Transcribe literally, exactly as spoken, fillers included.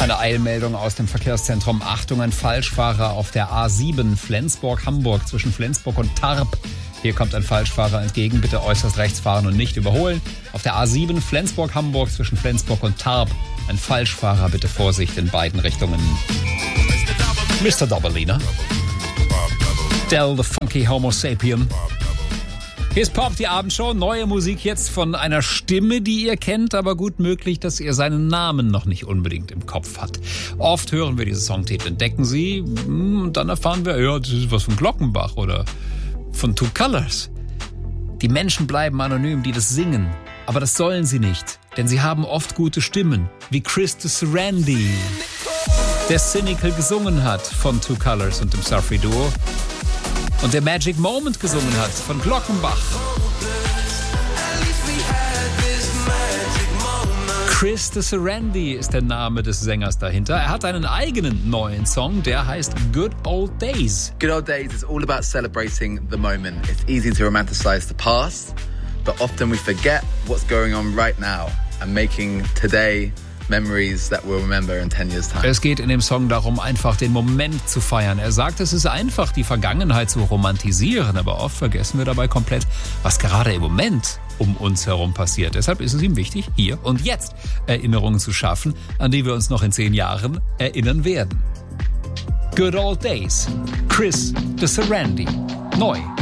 Eine Eilmeldung aus dem Verkehrszentrum. Achtung, ein Falschfahrer auf der A sieben Flensburg-Hamburg zwischen Flensburg und Tarp. Hier kommt ein Falschfahrer entgegen. Bitte äußerst rechts fahren und nicht überholen. Auf der A sieben Flensburg-Hamburg zwischen Flensburg und Tarp. Ein Falschfahrer, bitte Vorsicht in beiden Richtungen. Mister Doubelina. Del the Funky Homo Sapien. Hier ist Pop, die Abendshow. Neue Musik jetzt von einer Stimme, die ihr kennt, aber gut möglich, dass ihr seinen Namen noch nicht unbedingt im Kopf habt. Oft hören wir diese Songtitel, entdecken sie und dann erfahren wir, ja, das ist was von Glockenbach oder von Two Colors. Die Menschen bleiben anonym, die das singen. Aber das sollen sie nicht, denn sie haben oft gute Stimmen, wie Chris the Serendy, der Cynical gesungen hat von Two Colors und dem Surfy Duo. Und der Magic Moment gesungen hat von Glockenbach. Chris the Serendy ist der Name des Sängers dahinter. Er hat einen eigenen neuen Song, der heißt Good Old Days. Good Old Days is all about celebrating the moment. It's easy to romanticize the past, but often we forget what's going on right now and making today memories that we'll remember in ten years time. Es geht in dem Song darum, einfach den Moment zu feiern. Er sagt, es ist einfach, die Vergangenheit zu romantisieren, aber oft vergessen wir dabei komplett, was gerade im Moment um uns herum passiert. Deshalb ist es ihm wichtig, hier und jetzt Erinnerungen zu schaffen, an die wir uns noch in zehn Jahren erinnern werden. Good Old Days. Chris the Serendy. Neu